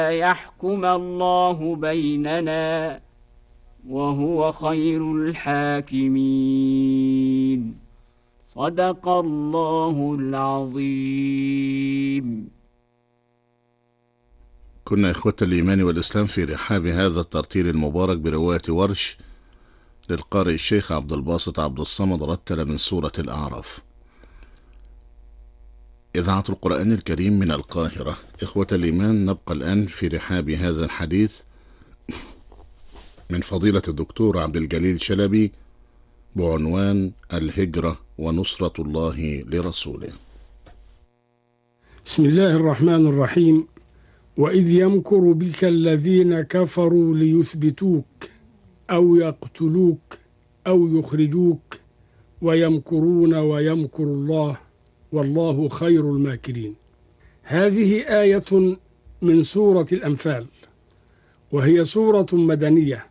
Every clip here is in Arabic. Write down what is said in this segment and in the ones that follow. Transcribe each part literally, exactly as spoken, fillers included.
يحكم الله بيننا وهو خير الحاكمين. صدق الله العظيم. كنا إخوة الإيمان والإسلام في رحاب هذا الترتيل المبارك برواية ورش للقارئ الشيخ عبد الباسط عبد الصمد، رتل من سورة الأعراف. إذاعة القرآن الكريم من القاهرة. إخوة الإيمان، نبقى الآن في رحاب هذا الحديث من فضيلة الدكتور عبد الجليل شلبي بعنوان الهجرة ونصرة الله لرسوله. بسم الله الرحمن الرحيم. وإذ يمكر بك الذين كفروا ليثبتوك أو يقتلوك أو يخرجوك ويمكرون ويمكر الله والله خير الماكرين. هذه آية من سورة الأنفال، وهي سورة مدنية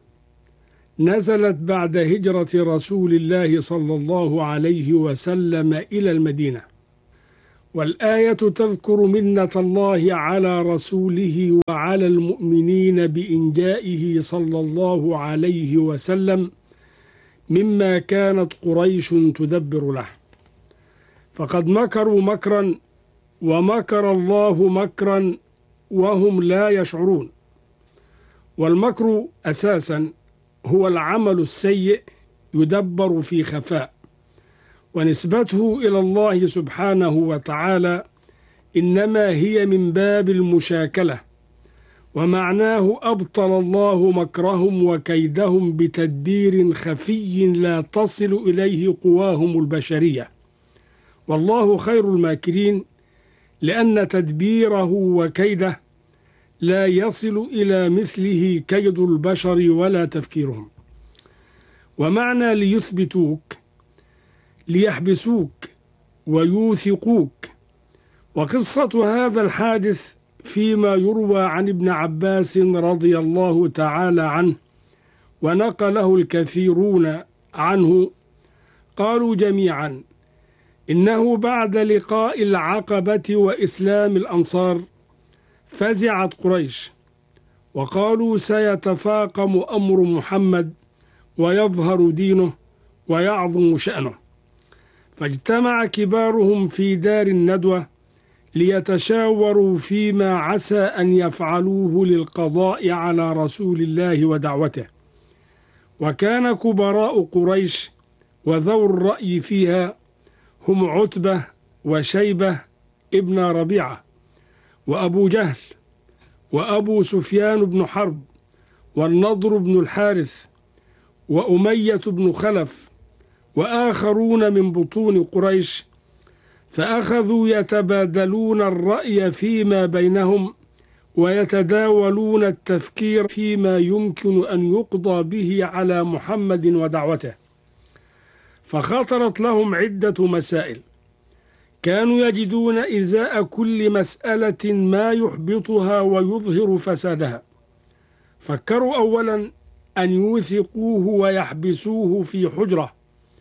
نزلت بعد هجرة رسول الله صلى الله عليه وسلم إلى المدينة، والآية تذكر منة الله على رسوله وعلى المؤمنين بإنجائه صلى الله عليه وسلم مما كانت قريش تدبر له، فقد مكروا مكرا ومكر الله مكرا وهم لا يشعرون. والمكر أساسا هو العمل السيء يدبر في خفاء، ونسبته إلى الله سبحانه وتعالى إنما هي من باب المشاكلة، ومعناه أبطل الله مكرهم وكيدهم بتدبير خفي لا تصل إليه قواهم البشرية، والله خير الماكرين، لأن تدبيره وكيده لا يصل إلى مثله كيد البشر ولا تفكيرهم. ومعنى ليثبتوك ليحبسوك ويوثقوك. وقصة هذا الحادث فيما يروى عن ابن عباس رضي الله تعالى عنه، ونقله الكثيرون عنه، قالوا جميعا إنه بعد لقاء العقبة وإسلام الأنصار فزعت قريش، وقالوا سيتفاقم أمر محمد ويظهر دينه ويعظم شأنه، فاجتمع كبارهم في دار الندوة ليتشاوروا فيما عسى أن يفعلوه للقضاء على رسول الله ودعوته. وكان كبراء قريش وذو الرأي فيها هم عتبة وشيبة ابن ربيعة وأبو جهل وأبو سفيان بن حرب والنضر بن الحارث وأمية بن خلف وآخرون من بطون قريش، فأخذوا يتبادلون الرأي فيما بينهم ويتداولون التفكير فيما يمكن أن يقضى به على محمد ودعوته. فخطرت لهم عدة مسائل كانوا يجدون إزاء كل مسألة ما يحبطها ويظهر فسادها. فكروا أولا أن يوثقوه ويحبسوه في حجرة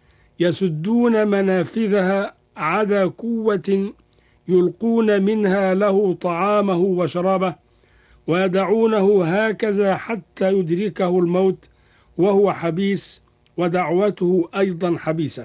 يسدون منافذها عدا قوة يلقون منها له طعامه وشرابه، ويدعونه هكذا حتى يدركه الموت وهو حبيس ودعوته أيضا حبيسة.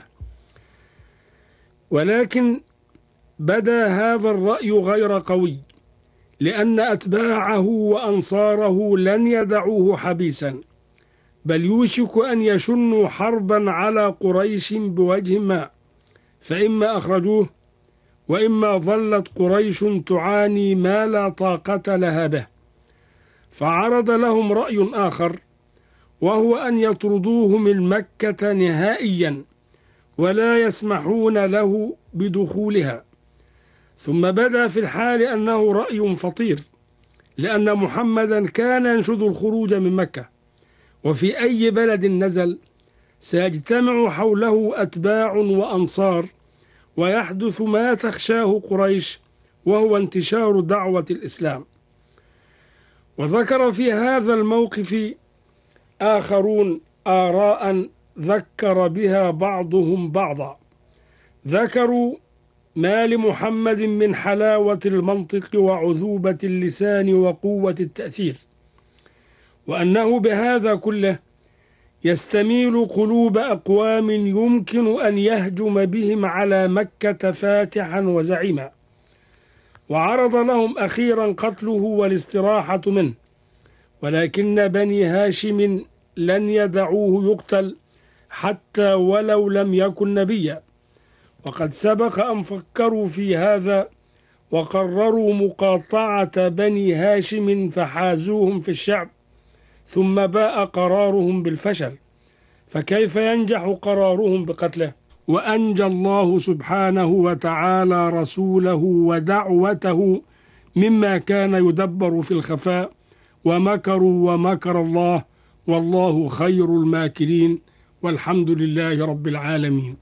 ولكن بدا هذا الرأي غير قوي، لأن أتباعه وأنصاره لن يدعوه حبيسا، بل يوشك أن يشنوا حربا على قريش بوجه ما، فإما أخرجوه وإما ظلت قريش تعاني ما لا طاقة لها به. فعرض لهم رأي آخر، وهو أن يطردوه من مكة نهائيا ولا يسمحون له بدخولها. ثم بدا في الحال أنه رأي فطير، لأن محمدا كان ينشد الخروج من مكة، وفي أي بلد نزل سيجتمع حوله أتباع وأنصار، ويحدث ما تخشاه قريش، وهو انتشار دعوة الإسلام. وذكر في هذا الموقف آخرون آراء ذكر بها بعضهم بعضا. ذكروا ما لمحمد من حلاوة المنطق وعذوبة اللسان وقوة التأثير، وأنه بهذا كله يستميل قلوب أقوام يمكن أن يهجم بهم على مكة فاتحا وزعيما، وعرض لهم أخيرا قتله والاستراحة منه، ولكن بني هاشم لن يدعوه يقتل حتى ولو لم يكن نبيا، وقد سبق أن فكروا في هذا وقرروا مقاطعة بني هاشم فحازوهم في الشعب، ثم باء قرارهم بالفشل، فكيف ينجح قرارهم بقتله؟ وأنجى الله سبحانه وتعالى رسوله ودعوته مما كان يدبر في الخفاء، ومكروا ومكر الله والله خير الماكرين، والحمد لله رب العالمين.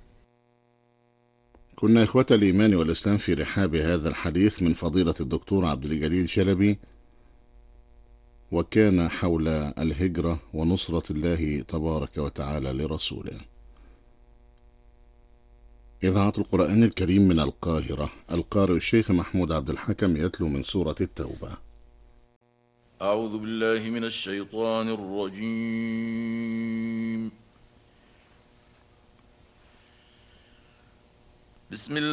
كنا إخوة الإيمان والإسلام في رحاب هذا الحديث من فضيلة الدكتور عبد الجليل شلبي، وكان حول الهجرة ونصرة الله تبارك وتعالى لرسوله. إذاعة القرآن الكريم من القاهرة، القارئ الشيخ محمود عبد الحكم يتلو من سورة التوبة. أعوذ بالله من الشيطان الرجيم. بسم الله